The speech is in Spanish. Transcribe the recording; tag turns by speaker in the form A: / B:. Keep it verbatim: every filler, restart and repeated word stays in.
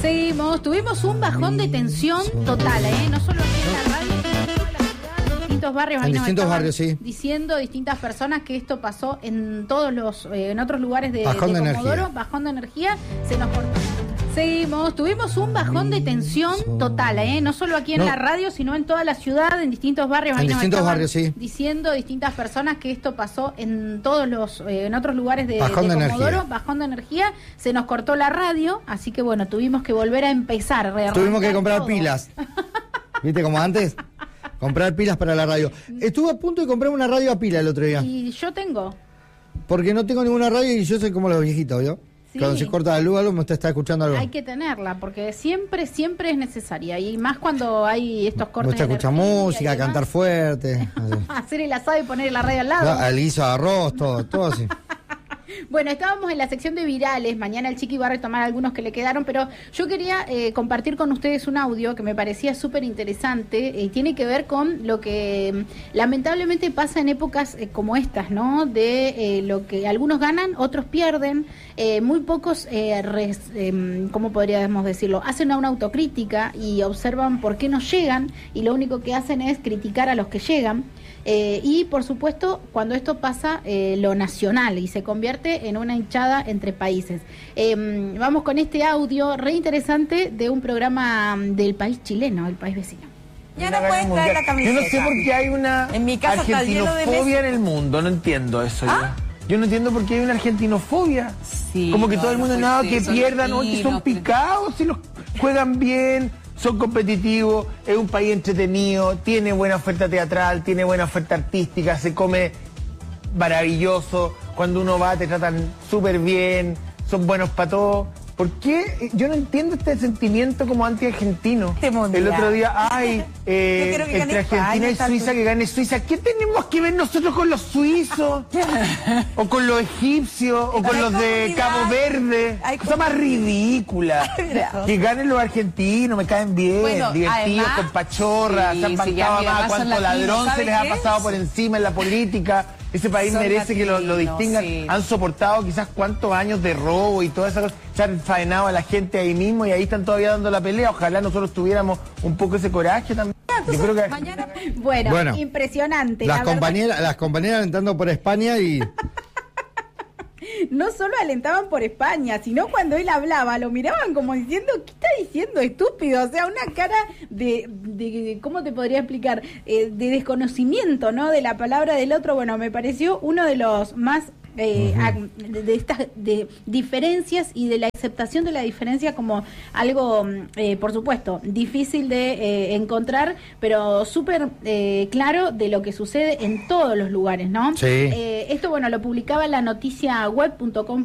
A: Seguimos, tuvimos un bajón de tensión total, ¿eh? No solo aquí en la radio, sino en toda la ciudad, en distintos barrios.
B: En
A: ahí nos
B: distintos
A: estaban
B: barrios, sí.
A: Diciendo distintas personas que esto pasó en todos los, eh, en otros lugares de,
B: Bajón
A: de
B: de
A: Comodoro,
B: energía.
A: bajón de energía, se nos cortó. Seguimos, tuvimos un bajón de tensión total, ¿eh? No solo aquí en
B: No.
A: la radio, sino en toda la ciudad, en distintos barrios.
B: En
A: ahí nos
B: distintos
A: estaban
B: barrios, sí.
A: Diciendo distintas personas que esto pasó en todos los, eh, en otros lugares de,
B: Bajón
A: de
B: de
A: Comodoro,
B: energía.
A: bajón de energía, se nos cortó la radio, así que bueno, tuvimos que volver a empezar. rearrancar
B: Tuvimos que comprar
A: todo.
B: pilas. ¿Viste como antes? Comprar pilas para la radio. Estuve a punto de comprar una radio a pila el otro día.
A: Y yo tengo.
B: Porque no tengo ninguna radio y yo soy como los viejitos, ¿vio?
A: Sí.
B: Cuando se corta la luz, algo me está, está escuchando algo.
A: Hay que tenerla, porque siempre, siempre es necesaria. Y más cuando hay estos cortes
B: Me gusta
A: de
B: escuchar
A: energía y
B: música,
A: demás.
B: cantar fuerte. así.
A: Hacer el asado y poner la radio al lado.
B: Al guiso de arroz, todo, todo así.
A: Bueno, estábamos en la sección de virales. Mañana el Chiqui va a retomar algunos que le quedaron, pero yo quería eh, compartir con ustedes un audio que me parecía súper interesante y tiene que ver con lo que mm, lamentablemente pasa en épocas eh, como estas, ¿no? De eh, lo que algunos ganan, otros pierden. Eh, muy pocos, eh, res, eh, ¿cómo podríamos decirlo? Hacen una autocrítica y observan por qué no llegan y lo único que hacen es criticar a los que llegan. Eh, y por supuesto, cuando esto pasa, eh, lo nacional y se convierte en una hinchada entre países. Eh, vamos con este audio re interesante de un programa del país chileno, el país vecino.
C: Ya no pueden traer la camiseta.
D: Yo no sé por qué hay una
C: En mi casa está el hielo de
D: argentinofobia en
C: Messi.
D: el mundo, no entiendo eso
C: ¿Ah?
D: yo. Yo no entiendo por qué hay una argentinofobia.
E: Sí,
D: Como que
E: no,
D: todo el mundo,
E: pues
D: nada,
E: sí,
D: que
E: son
D: pierdan, oye, son
E: latinos,
D: picados, si los juegan bien, son competitivos, es un país entretenido, tiene buena oferta teatral, tiene buena oferta artística, se come maravilloso, cuando uno va te tratan súper bien, son buenos para todo. ¿Por qué? Yo no entiendo este sentimiento como anti-argentino.
C: Este mundial.
D: El otro día, ay, eh,
C: Yo quiero que
D: entre
C: gane
D: Argentina
C: España,
D: y
C: tal
D: Suiza,
C: vez.
D: que gane Suiza. ¿Qué tenemos que ver nosotros con los suizos? O con los egipcios, o con
C: Hay
D: los de
C: comunidad.
D: Cabo Verde.
C: Hay
D: Cosa más ridícula.
C: Mira.
D: Que ganen los argentinos, me caen bien,
E: Bueno,
D: divertidos,
E: además,
D: con pachorra,
E: sí,
D: se han
E: sí, ya,
D: bancado
E: mira,
D: más,
E: además son
D: cuánto
E: latinos,
D: ladrón se
E: ¿sabe
D: les ha
E: qué?
D: pasado por encima en la política. Ese país
E: Son
D: merece que lo, lo
E: latinos,
D: distingan.
E: sí.
D: Han soportado quizás cuántos años de robo y toda esa cosa. Se han faenado a la gente ahí mismo y ahí están todavía dando la pelea. Ojalá nosotros tuviéramos un poco ese coraje también. Yo creo que...
C: Mañana
A: Bueno,
B: Bueno,
A: impresionante.
B: Las
A: la verdad.
B: compañeras, las compañeras alentando por España y
A: No solo alentaban por España, sino cuando él hablaba, lo miraban como diciendo, ¿qué está diciendo, estúpido? O sea, una cara de, de ¿cómo te podría explicar? Eh, de desconocimiento, ¿no? De la palabra del otro. Bueno, me pareció uno de los más... Eh,
B: Ujú.
A: ac- de, de estas de diferencias y de la aceptación de la diferencia como algo, mm, eh, por supuesto, difícil de eh, encontrar, pero súper eh, claro de lo que sucede en todos los lugares, ¿no?
B: Sí.
A: Eh, esto, bueno, lo publicaba en la noticia web punto com